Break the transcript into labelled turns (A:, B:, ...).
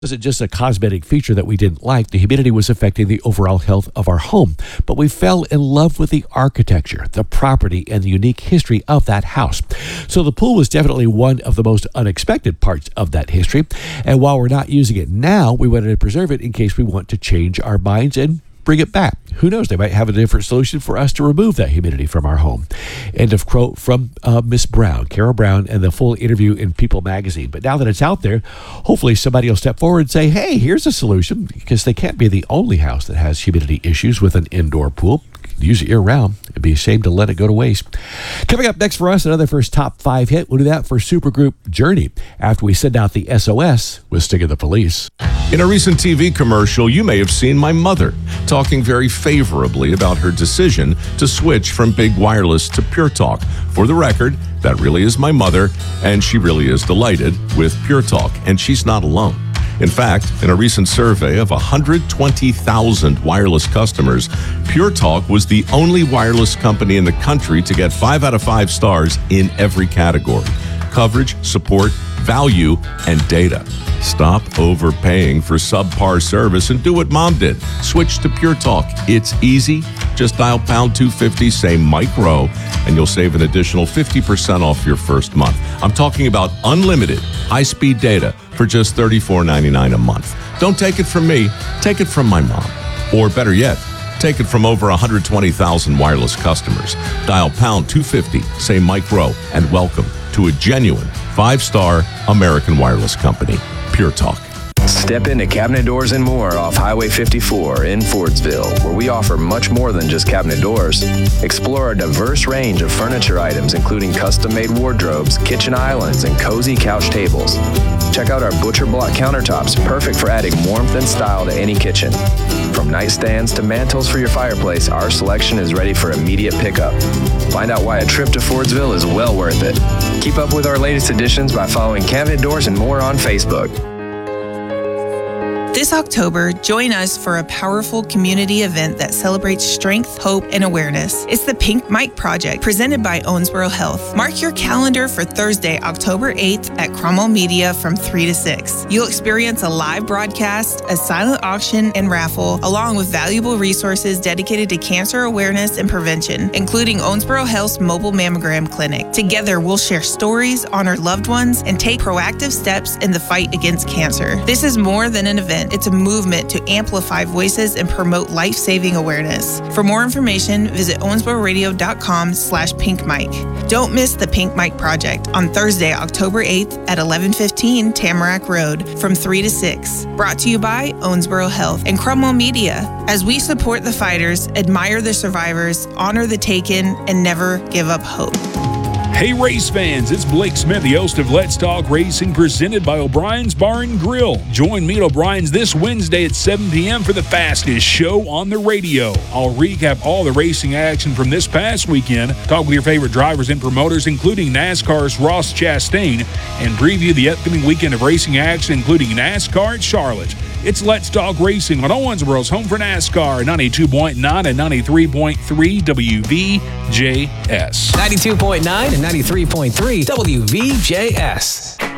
A: wasn't just a cosmetic feature that we didn't like. The humidity was affecting the overall health of our home. But we fell in love with the architecture, the property, and the unique history of that house. So the pool was definitely one of the most unexpected parts of that history. And while we're not using it now, we wanted to preserve it in case we want to change our minds and bring it back. Who knows? They might have a different solution for us to remove that humidity from our home. End of quote from Miss Brown, Carol Brown, and the full interview in People magazine. But now that it's out there, hopefully somebody will step forward and say, hey, here's a solution, because they can't be the only house that has humidity issues with an indoor pool. Use it year-round. It'd be a shame to let it go to waste. Coming up next for us, another first top 5 hit. We'll do that for supergroup Journey after we send out the SOS with Sting of the Police.
B: In a recent TV commercial, you may have seen my mother talking very favorably about her decision to switch from Big Wireless to Pure Talk. For the record, that really is my mother, and she really is delighted with Pure Talk, and she's not alone. In fact, in a recent survey of 120,000 wireless customers, Pure Talk was the only wireless company in the country to get 5 out of 5 stars in every category: coverage, support, value, and data. Stop overpaying for subpar service and do what Mom did. Switch to Pure Talk. It's easy. Just dial pound 250, say Mike Rowe, and you'll save an additional 50% off your first month. I'm talking about unlimited high-speed data for just $34.99 a month. Don't take it from me. Take it from my mom. Or better yet, take it from over 120,000 wireless customers. Dial pound 250, say Mike Rowe, and welcome to a genuine 5-star American wireless company, Pure Talk.
C: Step into Cabinet Doors and More off Highway 54 in Fordsville, where we offer much more than just cabinet doors. Explore a diverse range of furniture items, including custom-made wardrobes, kitchen islands, and cozy couch tables. Check out our butcher block countertops, perfect for adding warmth and style to any kitchen. From nightstands to mantles for your fireplace, our selection is ready for immediate pickup. Find out why a trip to Fordsville is well worth it. Keep up with our latest additions by following Cabinet Doors and More on Facebook.
D: This October, join us for a powerful community event that celebrates strength, hope, and awareness. It's the Pink Mike Project, presented by Owensboro Health. Mark your calendar for Thursday, October 8th at Cromwell Media from 3 to 6. You'll experience a live broadcast, a silent auction, and raffle, along with valuable resources dedicated to cancer awareness and prevention, including Owensboro Health's mobile mammogram clinic. Together, we'll share stories, honor loved ones, and take proactive steps in the fight against cancer. This is more than an event. It's a movement to amplify voices and promote life-saving awareness. For more information, visit owensbororadio.com/pinkmike. Don't miss the Pink Mike Project on Thursday, October 8th at 1115 Tamarack Road from 3 to 6. Brought to you by Owensboro Health and Cromwell Media. As we support the fighters, admire the survivors, honor the taken, and never give up hope.
E: Hey race fans, it's Blake Smith, the host of Let's Talk Racing, presented by O'Brien's Bar and Grill. Join me at O'Brien's this Wednesday at 7 p.m. for the fastest show on the radio. I'll recap all the racing action from this past weekend, talk with your favorite drivers and promoters, including NASCAR's Ross Chastain, and preview the upcoming weekend of racing action, including NASCAR at Charlotte. It's Let's Talk Racing on Owensboro's home for NASCAR, 92.9 and 93.3 WVJS.
F: 92.9 and 93.3 WVJS.